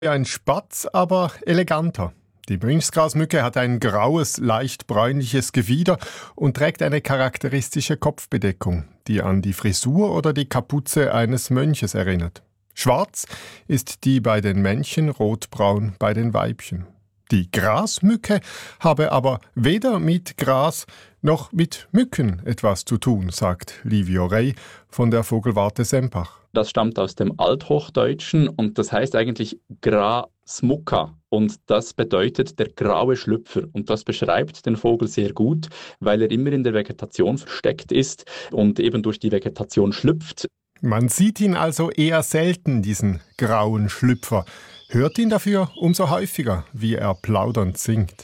Ein Spatz, aber eleganter. Die Mönchsgrasmücke hat ein graues, leicht bräunliches Gefieder und trägt eine charakteristische Kopfbedeckung, die an die Frisur oder die Kapuze eines Mönches erinnert. Schwarz ist die bei den Männchen, rotbraun bei den Weibchen. Die Grasmücke habe aber weder mit Gras noch mit Mücken etwas zu tun, sagt Livio Rey von der Vogelwarte Sempach. Das stammt aus dem Althochdeutschen und das heißt eigentlich Grasmucca und das bedeutet der graue Schlüpfer und das beschreibt den Vogel sehr gut, weil er immer in der Vegetation versteckt ist und eben durch die Vegetation schlüpft. Man sieht ihn also eher selten, diesen grauen Schlüpfer, hört ihn dafür umso häufiger, wie er plaudernd singt.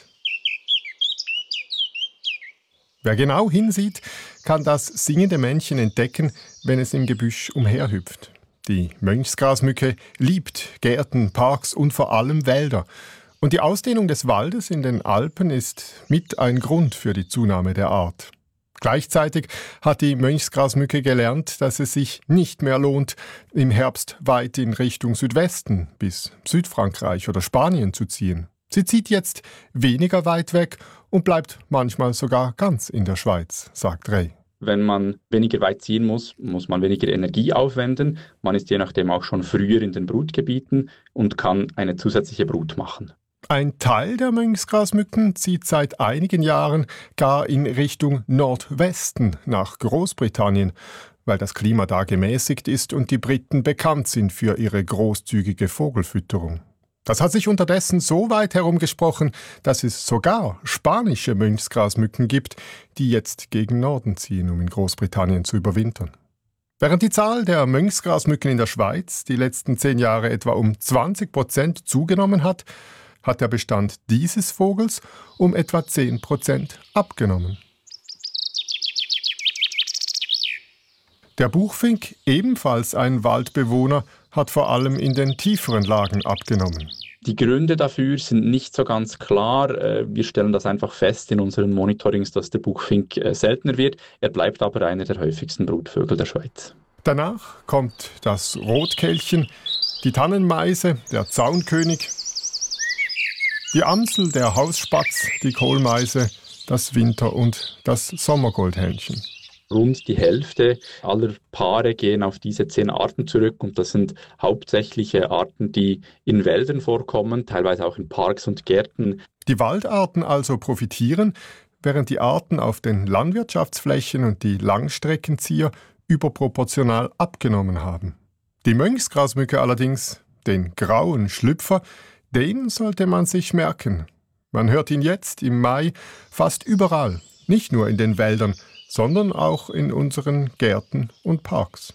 Wer genau hinsieht, kann das singende Männchen entdecken, wenn es im Gebüsch umherhüpft. Die Mönchsgrasmücke liebt Gärten, Parks und vor allem Wälder. Und die Ausdehnung des Waldes in den Alpen ist mit ein Grund für die Zunahme der Art. Gleichzeitig hat die Mönchsgrasmücke gelernt, dass es sich nicht mehr lohnt, im Herbst weit in Richtung Südwesten bis Südfrankreich oder Spanien zu ziehen. Sie zieht jetzt weniger weit weg und bleibt manchmal sogar ganz in der Schweiz, sagt Rey. Wenn man weniger weit ziehen muss, muss man weniger Energie aufwenden. Man ist je nachdem auch schon früher in den Brutgebieten und kann eine zusätzliche Brut machen. Ein Teil der Mönchsgrasmücken zieht seit einigen Jahren gar in Richtung Nordwesten nach Großbritannien, weil das Klima da gemäßigt ist und die Briten bekannt sind für ihre großzügige Vogelfütterung. Das hat sich unterdessen so weit herumgesprochen, dass es sogar spanische Mönchsgrasmücken gibt, die jetzt gegen Norden ziehen, um in Großbritannien zu überwintern. Während die Zahl der Mönchsgrasmücken in der Schweiz die letzten 10 Jahre etwa um 20% zugenommen hat, hat der Bestand dieses Vogels um etwa 10% abgenommen. Der Buchfink, ebenfalls ein Waldbewohner, hat vor allem in den tieferen Lagen abgenommen. Die Gründe dafür sind nicht so ganz klar. Wir stellen das einfach fest in unseren Monitorings, dass der Buchfink seltener wird. Er bleibt aber einer der häufigsten Brutvögel der Schweiz. Danach kommt das Rotkehlchen, die Tannenmeise, der Zaunkönig, die Amsel, der Hausspatz, die Kohlmeise, das Winter- und das Sommergoldhähnchen. Rund die Hälfte aller Paare gehen auf diese 10 Arten zurück und das sind hauptsächliche Arten, die in Wäldern vorkommen, teilweise auch in Parks und Gärten. Die Waldarten also profitieren, während die Arten auf den Landwirtschaftsflächen und die Langstreckenzieher überproportional abgenommen haben. Die Mönchsgrasmücke allerdings, den grauen Schlüpfer, den sollte man sich merken. Man hört ihn jetzt im Mai fast überall, nicht nur in den Wäldern, sondern auch in unseren Gärten und Parks.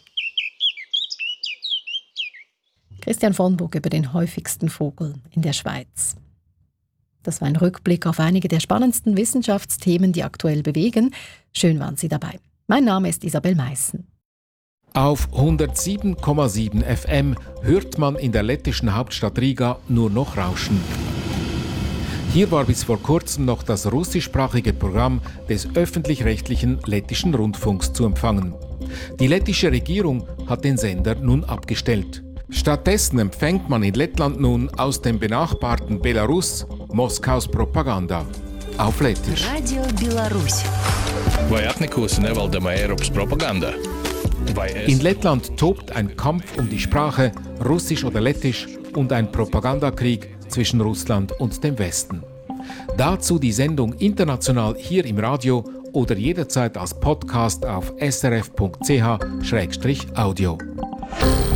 Christian von Bug über den häufigsten Vogel in der Schweiz. Das war ein Rückblick auf einige der spannendsten Wissenschaftsthemen, die aktuell bewegen. Schön waren Sie dabei. Mein Name ist Isabel Meissen. Auf 107,7 FM hört man in der lettischen Hauptstadt Riga nur noch Rauschen. Hier war bis vor kurzem noch das russischsprachige Programm des öffentlich-rechtlichen lettischen Rundfunks zu empfangen. Die lettische Regierung hat den Sender nun abgestellt. Stattdessen empfängt man in Lettland nun aus dem benachbarten Belarus Moskaus Propaganda. Auf Lettisch. Radio Belarus. Vai atnekusi nevaldama Eiropas propaganda? In Lettland tobt ein Kampf um die Sprache, Russisch oder Lettisch, und ein Propagandakrieg zwischen Russland und dem Westen. Dazu die Sendung international hier im Radio oder jederzeit als Podcast auf srf.ch/audio.